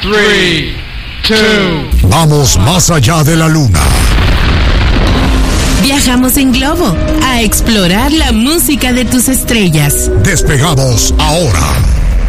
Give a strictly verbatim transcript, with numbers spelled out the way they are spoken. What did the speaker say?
tres, dos. Vamos más allá de la luna. Viajamos en globo a explorar la música de tus estrellas. Despegamos ahora.